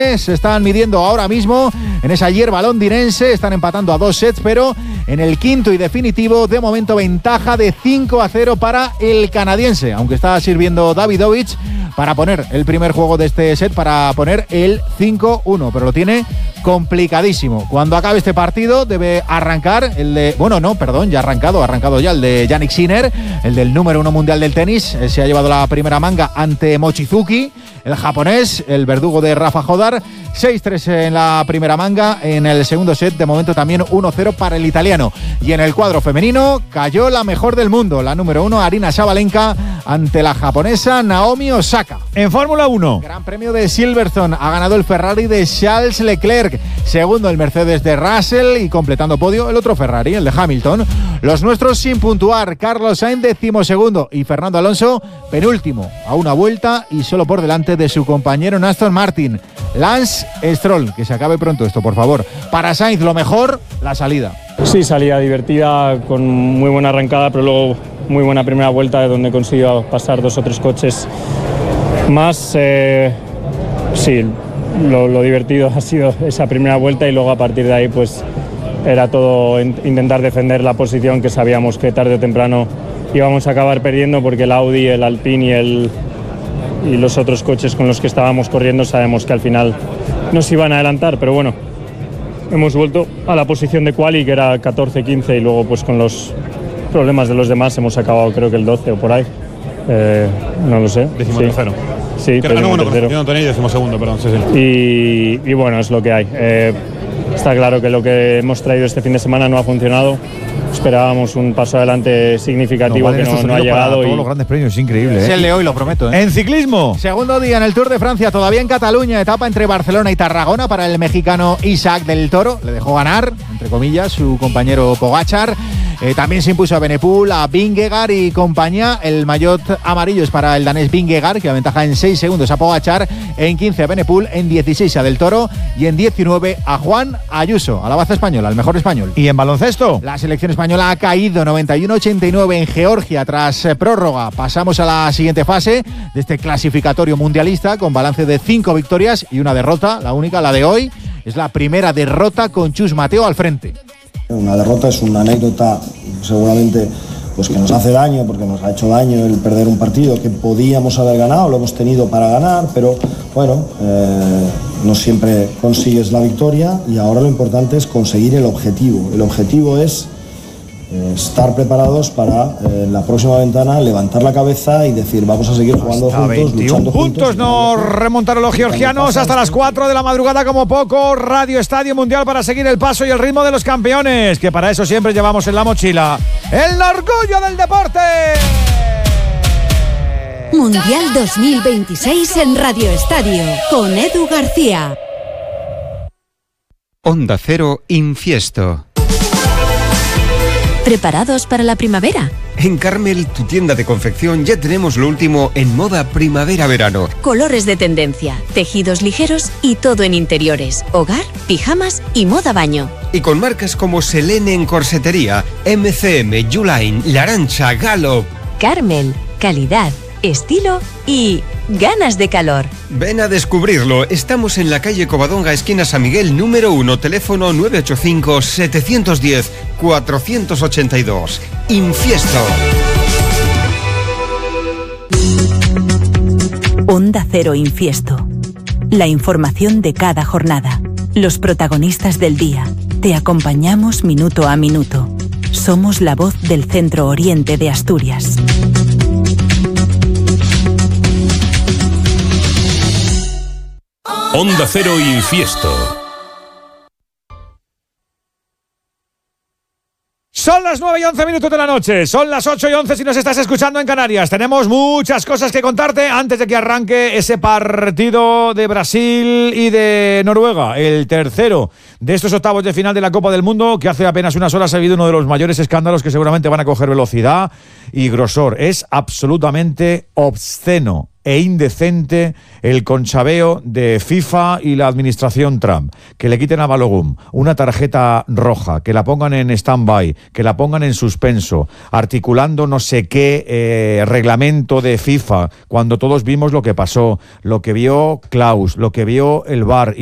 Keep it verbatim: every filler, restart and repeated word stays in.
Se están midiendo ahora mismo en esa hierba londinense, están empatando a dos sets, pero en el quinto y definitivo, de momento ventaja de cinco a cero para el canadiense, aunque está sirviendo Davidovich para poner el primer juego de este set, para poner el cinco uno, pero lo tiene complicadísimo. Cuando acabe este partido debe arrancar el de, bueno no, perdón, ya ha arrancado, ha arrancado ya el de Jannik Sinner, el del número uno mundial del tenis. Él se ha llevado la primera manga ante Mochizuki, el japonés, el verdugo de Rafa Jodar. seis tres en la primera manga, en el segundo set de momento también uno cero para el italiano. Y en el cuadro femenino cayó la mejor del mundo, la número uno, Aryna Sabalenka, ante la japonesa Naomi Osaka. En Fórmula uno, Gran Premio de Silverstone, ha ganado el Ferrari de Charles Leclerc, segundo el Mercedes de Russell y completando podio el otro Ferrari, el de Hamilton. Los nuestros sin puntuar, Carlos Sainz decimosegundo y Fernando Alonso penúltimo, a una vuelta y solo por delante de su compañero en Aston Martin, Lance Stroll. Que se acabe pronto esto, por favor. Para Sainz lo mejor, la salida. Sí, salida divertida, con muy buena arrancada, pero luego muy buena primera vuelta, donde consiguió pasar dos o tres coches más. Eh, sí, lo, lo divertido ha sido esa primera vuelta, y luego a partir de ahí pues era todo intentar defender la posición, que sabíamos que tarde o temprano íbamos a acabar perdiendo, porque el Audi, el Alpine y el y los otros coches con los que estábamos corriendo sabemos que al final nos iban a adelantar, pero bueno, hemos vuelto a la posición de quali, que era catorce quince, y luego pues con los problemas de los demás hemos acabado creo que el doce o por ahí, eh, no lo sé. Décimo sí. tercero. Sí, que ganó uno, con Antonio y décimo segundo, perdón. Sí, sí. Y, y bueno, es lo que hay. Eh, está claro que lo que hemos traído este fin de semana no ha funcionado. Esperábamos un paso adelante significativo, no, vale, que no, no ha llegado. Todos y... los grandes premios, es increíble. Es ¿eh? el de hoy, lo prometo. ¿eh? En ciclismo. Segundo día en el Tour de Francia, todavía en Cataluña, etapa entre Barcelona y Tarragona para el mexicano Isaac del Toro. Le dejó ganar, entre comillas, su compañero Pogačar. Eh, también se impuso a Benepul, a Vingegaard y compañía. El maillot amarillo es para el danés Vingegaard, que aventaja en seis segundos a Pogačar, en quince a Benepul, en dieciséis a Del Toro y en diecinueve a Juan Ayuso, a la baza española, al mejor español. ¿Y en baloncesto? La selección española ha caído noventa y uno ochenta y nueve en Georgia tras eh, prórroga. Pasamos a la siguiente fase de este clasificatorio mundialista, con balance de cinco victorias y una derrota. La única, la de hoy, es la primera derrota con Chus Mateo al frente. Una derrota es una anécdota seguramente pues que nos hace daño, porque nos ha hecho daño el perder un partido que podíamos haber ganado, lo hemos tenido para ganar, pero bueno, eh, no siempre consigues la victoria, y ahora lo importante es conseguir el objetivo. El objetivo es eh, estar preparados para eh, la próxima ventana levantar la cabeza y decir vamos a seguir jugando hasta juntos, luchando puntos juntos. Nos remontaron los georgianos hasta las cuatro de la madrugada como poco. Radio Estadio Mundial para seguir el paso y el ritmo de los campeones, que para eso siempre llevamos en la mochila el orgullo del deporte. Mundial dos mil veintiséis en Radio Estadio con Edu García. Onda Cero Infiesto. ¿Preparados para la primavera? En Carmel, tu tienda de confección, ya tenemos lo último en moda primavera-verano. Colores de tendencia, tejidos ligeros y todo en interiores, hogar, pijamas y moda baño. Y con marcas como Selene en corsetería, M C M, Uline, La Arancha, Gallop. Carmel, calidad, estilo y ganas de calor. Ven a descubrirlo. Estamos en la calle Covadonga, esquina San Miguel, número uno, teléfono nueve ocho cinco, siete uno cero, cuatro ocho dos. Infiesto. Onda Cero Infiesto. La información de cada jornada. Los protagonistas del día. Te acompañamos minuto a minuto. Somos la voz del Centro Oriente de Asturias. Onda Cero Infiesto. Son las nueve y once minutos de la noche, son las ocho y once si nos estás escuchando en Canarias. Tenemos muchas cosas que contarte antes de que arranque ese partido de Brasil y de Noruega, el tercero de estos octavos de final de la Copa del Mundo, que hace apenas unas horas ha habido uno de los mayores escándalos que seguramente van a coger velocidad y grosor. Es absolutamente obsceno, e indecente el conchabeo de FIFA y la administración Trump. Que le quiten a Balogun una tarjeta roja, que la pongan en stand-by, que la pongan en suspenso, articulando no sé qué eh, reglamento de FIFA, cuando todos vimos lo que pasó, lo que vio Klaus, lo que vio el V A R.